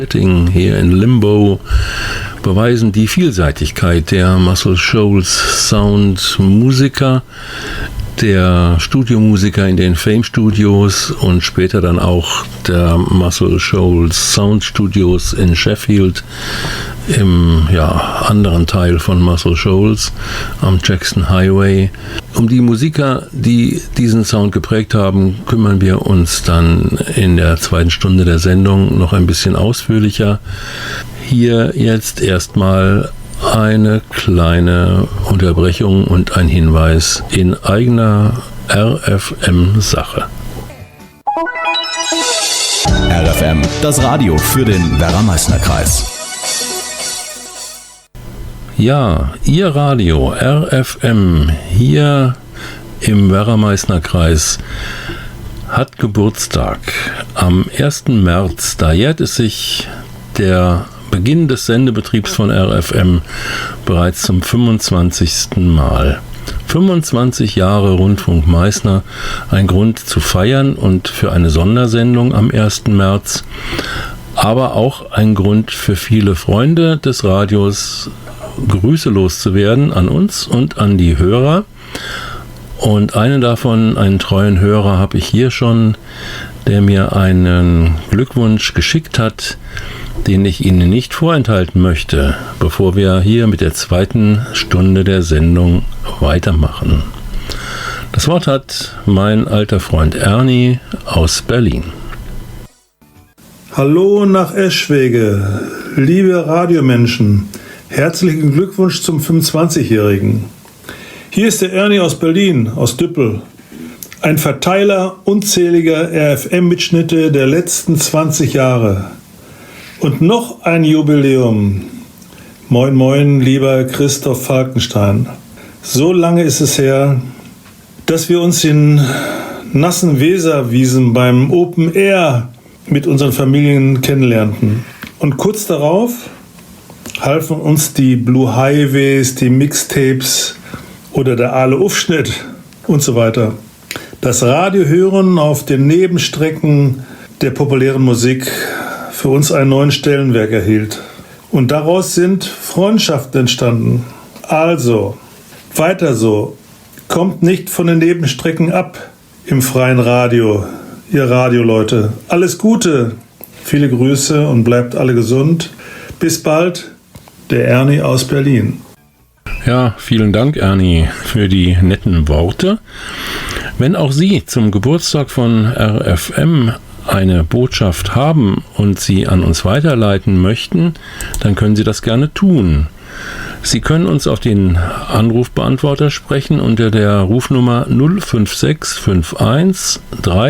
Hier in Limbo beweisen die Vielseitigkeit der Muscle Shoals Sound-Musiker, der Studiomusiker in den Fame Studios und später dann auch der Muscle Shoals Sound Studios in Sheffield im anderen Teil von Muscle Shoals am Jackson Highway. Um die Musiker, die diesen Sound geprägt haben, kümmern wir uns dann in der zweiten Stunde der Sendung noch ein bisschen ausführlicher. Hier jetzt erstmal eine kleine Unterbrechung und ein Hinweis in eigener RFM-Sache. RFM, das Radio für den Werra-Meißner-Kreis. Ja, Ihr Radio, RFM, hier im Werra-Meißner-Kreis, hat Geburtstag. Am 1. März, da jährt es sich der Beginn des Sendebetriebs von RFM bereits zum 25. Mal. 25 Jahre Rundfunk Meißner, ein Grund zu feiern und für eine Sondersendung am 1. März, aber auch ein Grund für viele Freunde des Radios, Grüße loszuwerden an uns und an die Hörer. Und einen davon, einen treuen Hörer, habe ich hier schon, der mir einen Glückwunsch geschickt hat, den ich Ihnen nicht vorenthalten möchte, bevor wir hier mit der zweiten Stunde der Sendung weitermachen. Das Wort hat mein alter Freund Ernie aus Berlin. Hallo nach Eschwege, liebe Radiomenschen, herzlichen Glückwunsch zum 25-Jährigen. Hier ist der Ernie aus Berlin, aus Düppel. Ein Verteiler unzähliger RFM-Mitschnitte der letzten 20 Jahre. Und noch ein Jubiläum. Moin, moin, lieber Christoph Falkenstein. So lange ist es her, dass wir uns in nassen Weserwiesen beim Open Air mit unseren Familien kennenlernten. Und kurz darauf halfen uns die Blue Highways, die Mixtapes oder der Aale Aufschnitt und so weiter. Das Radiohören auf den Nebenstrecken der populären Musik für uns einen neuen Stellenwert erhielt. Und daraus sind Freundschaften entstanden. Also, weiter so. Kommt nicht von den Nebenstrecken ab im freien Radio, ihr Radioleute. Alles Gute, viele Grüße und bleibt alle gesund. Bis bald, der Ernie aus Berlin. Ja, vielen Dank, Ernie, für die netten Worte. Wenn auch Sie zum Geburtstag von RFM eine Botschaft haben und Sie an uns weiterleiten möchten, dann können Sie das gerne tun. Sie können uns auf den Anrufbeantworter sprechen unter der Rufnummer 05651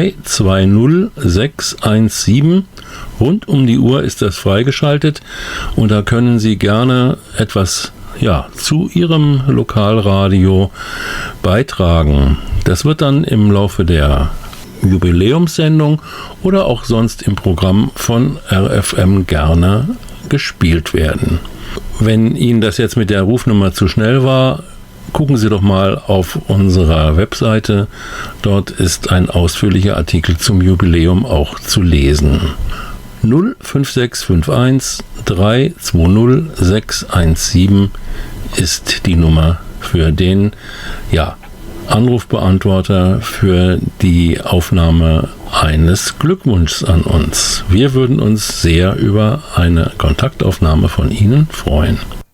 320 617. Rund um die Uhr ist das freigeschaltet und da können Sie gerne etwas zu Ihrem Lokalradio beitragen. Das wird dann im Laufe der Jubiläumssendung oder auch sonst im Programm von RFM gerne gespielt werden. Wenn Ihnen das jetzt mit der Rufnummer zu schnell war, gucken Sie doch mal auf unserer Webseite. Dort ist ein ausführlicher Artikel zum Jubiläum auch zu lesen. 05651 320 617 ist die Nummer für den Anrufbeantworter für die Aufnahme eines Glückwunschs an uns. Wir würden uns sehr über eine Kontaktaufnahme von Ihnen freuen.